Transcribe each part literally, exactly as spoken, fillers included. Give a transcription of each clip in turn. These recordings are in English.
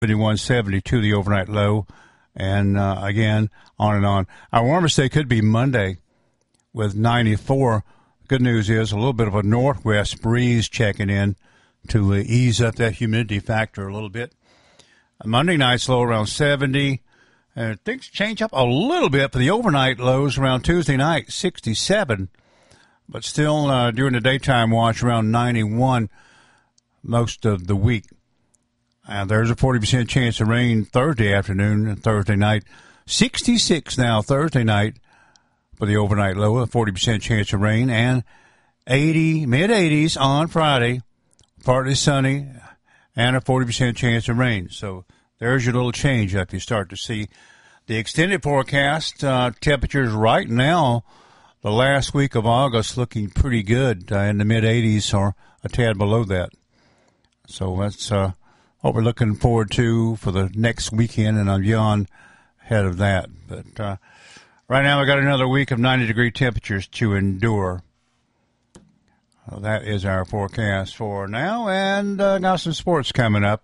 seventy-one seventy-two, the overnight low. And, uh, again, on and on. Our warmest day could be Monday with ninety-four. Good news is a little bit of a northwest breeze checking in to uh, ease up that humidity factor a little bit. Monday night's low around seventy. And things change up a little bit for the overnight lows around Tuesday night, sixty-seven. But still, uh, during the daytime watch, around ninety-one most of the week. Uh, there's a forty percent chance of rain Thursday afternoon and Thursday night. sixty-six now Thursday night for the overnight low, a forty percent chance of rain. And eighty, mid-eighties on Friday, partly sunny, and a forty percent chance of rain. So there's your little change up. You start to see the extended forecast. Uh, temperatures right now, the last week of August, looking pretty good uh, in the mid-eighties or a tad below that. So that's uh, what we're looking forward to for the next weekend, and I'm beyond ahead of that. But uh, right now we got another week of ninety-degree temperatures to endure. Well, that is our forecast for now, and uh, got some sports coming up.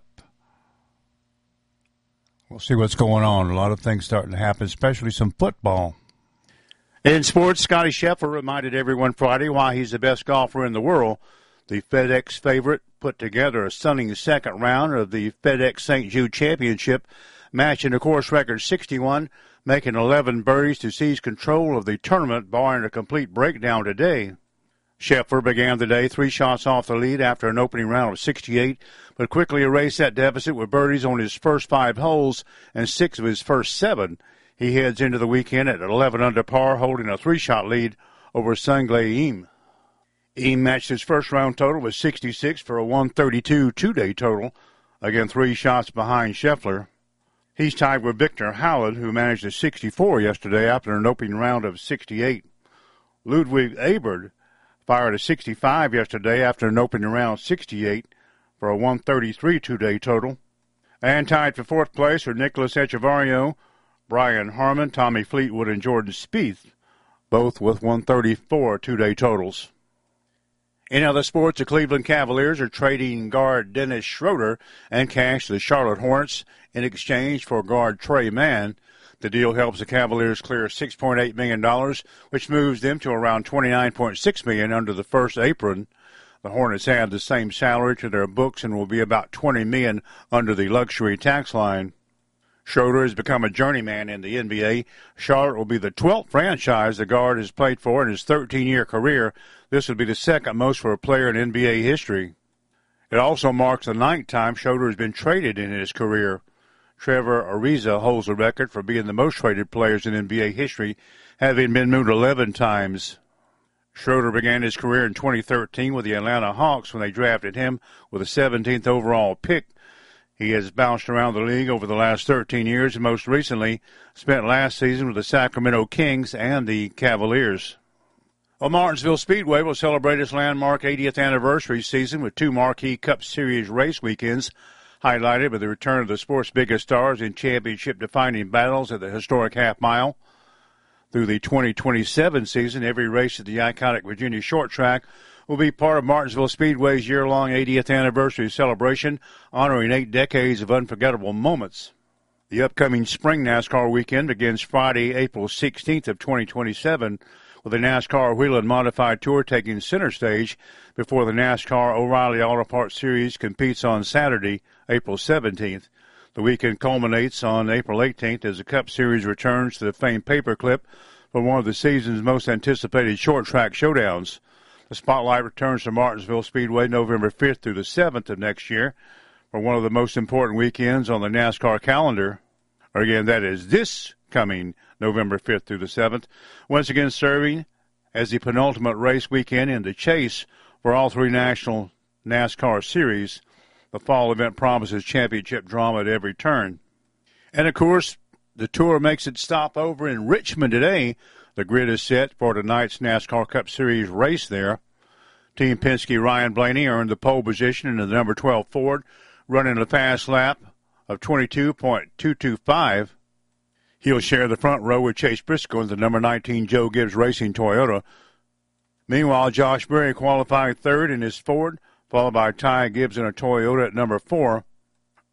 We'll see what's going on. A lot of things starting to happen, especially some football. In sports, Scottie Scheffler reminded everyone Friday why he's the best golfer in the world. The FedEx favorite put together a stunning second round of the FedEx Saint Jude Championship, matching a course record sixty-one, making eleven birdies to seize control of the tournament, barring a complete breakdown today. Scheffler began the day three shots off the lead after an opening round of sixty-eight, but quickly erased that deficit with birdies on his first five holes and six of his first seven. He heads into the weekend at eleven under par, holding a three-shot lead over Sungjae Im. Im matched his first round total with sixty-six for a one thirty-two two-day total, again three shots behind Scheffler. He's tied with Victor Howland, who managed a sixty-four yesterday after an opening round of sixty-eight. Ludwig Aberd fired a sixty-five yesterday after an opening round sixty-eight for a one thirty-three two-day total. And tied for fourth place are Nicholas Echevarrio, Brian Harman, Tommy Fleetwood, and Jordan Spieth, both with one thirty-four two-day totals. In other sports, the Cleveland Cavaliers are trading guard Dennis Schroeder and cash to the Charlotte Hornets in exchange for guard Trey Mann. The deal helps the Cavaliers clear six point eight million dollars, which moves them to around twenty-nine point six million dollars under the first apron. The Hornets add the same salary to their books and will be about twenty million dollars under the luxury tax line. Schroeder has become a journeyman in the N B A. Charlotte will be the twelfth franchise the guard has played for in his thirteen-year career. This would be the second most for a player in N B A history. It also marks the ninth time Schroeder has been traded in his career. Trevor Ariza holds the record for being the most traded players in N B A history, having been moved eleven times. Schroeder began his career in twenty thirteen with the Atlanta Hawks when they drafted him with a seventeenth overall pick. He has bounced around the league over the last thirteen years and most recently spent last season with the Sacramento Kings and the Cavaliers. Well, Martinsville Speedway will celebrate its landmark eightieth anniversary season with two marquee Cup Series race weekends, highlighted by the return of the sport's biggest stars in championship-defining battles at the historic half mile. Through the twenty twenty-seven season, every race at the iconic Virginia Short Track will be part of Martinsville Speedway's year-long eightieth anniversary celebration, honoring eight decades of unforgettable moments. The upcoming spring NASCAR weekend begins Friday, April sixteenth of twenty twenty-seven, with the NASCAR Whelen Modified Tour taking center stage before the NASCAR O'Reilly Auto Parts Series competes on Saturday, April seventeenth. The weekend culminates on April eighteenth as the Cup Series returns to the famed paperclip for one of the season's most anticipated short-track showdowns. The spotlight returns to Martinsville Speedway November fifth through the seventh of next year for one of the most important weekends on the NASCAR calendar. Or again, that is this coming November fifth through the seventh, once again serving as the penultimate race weekend in the chase for all three national NASCAR series. The fall event promises championship drama at every turn. And, of course, the Tour makes its stop over in Richmond today. The grid is set for tonight's NASCAR Cup Series race there. Team Penske Ryan Blaney earned the pole position in the number twelve Ford, running a fast lap of twenty-two point two two five. He'll share the front row with Chase Briscoe in the number nineteen Joe Gibbs Racing Toyota. Meanwhile, Josh Berry qualified third in his Ford, followed by Ty Gibbs in a Toyota at number four.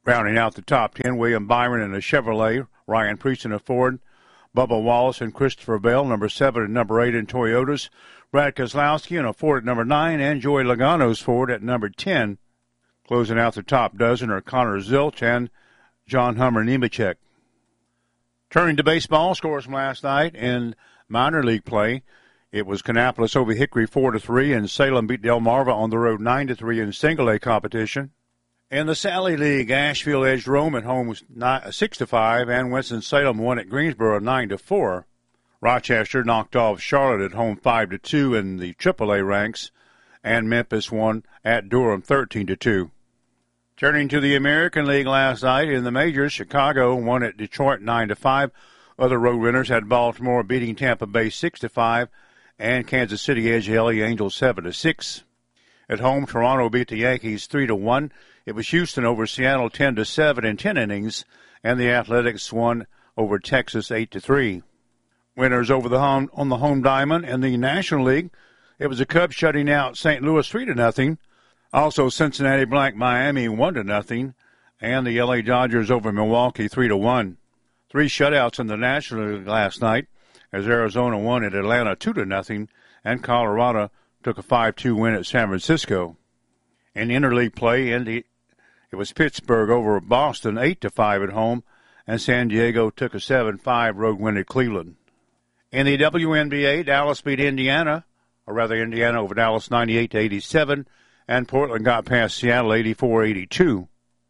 Rounding out the top ten, William Byron in a Chevrolet, Ryan Priest in a Ford, Bubba Wallace and Christopher Bell, number seven and number eight in Toyotas, Brad Keselowski in a Ford at number nine, and Joey Logano's Ford at number ten. Closing out the top dozen are Connor Zilch and John Hummer Nemechek. Turning to baseball, scores from last night in minor league play. It was Kannapolis over Hickory four to three, and Salem beat Delmarva on the road nine to three in single A competition. In the Sally League, Asheville edged Rome at home six to five, and Winston-Salem won at Greensboro nine to four. Rochester knocked off Charlotte at home five to two in the triple A ranks, and Memphis won at Durham thirteen to two. Turning to the American League last night in the majors, Chicago won at Detroit nine to five. Other road winners had Baltimore beating Tampa Bay six to five, and Kansas City edged the L A Angels seven to six. At home, Toronto beat the Yankees three to one. It was Houston over Seattle ten to seven in ten innings, and the Athletics won over Texas eight to three. Winners over the home, on the home diamond in the National League, it was the Cubs shutting out Saint Louis three to nothing. Also, Cincinnati blanked Miami one to nothing, and the L A Dodgers over Milwaukee three to one. Three shutouts in the National League last night, as Arizona won at Atlanta two to nothing, and Colorado took a five two win at San Francisco. In interleague play, Indy, it was Pittsburgh over Boston eight to five at home, and San Diego took a seven five road win at Cleveland. In the W N B A, Dallas beat Indiana, or rather Indiana over Dallas ninety-eight to eighty-seven, and Portland got past Seattle eighty-four eighty-two.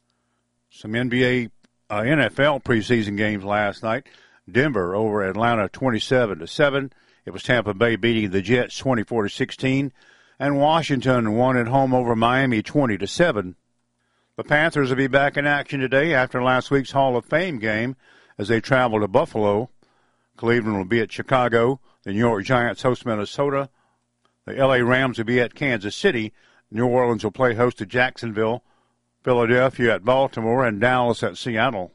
Some N B A, uh, N F L preseason games last night. Denver over Atlanta twenty-seven to seven. It was Tampa Bay beating the Jets twenty-four to sixteen, and Washington won at home over Miami twenty to seven. The Panthers will be back in action today after last week's Hall of Fame game as they travel to Buffalo. Cleveland will be at Chicago. The New York Giants host Minnesota. The L A Rams will be at Kansas City. New Orleans will play host to Jacksonville. Philadelphia at Baltimore, and Dallas at Seattle.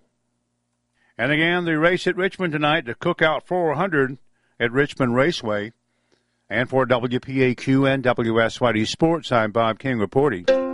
And again, the race at Richmond tonight, the Cookout four hundred at Richmond Raceway. And for W P A Q and W S Y D Sports, I'm Bob King reporting.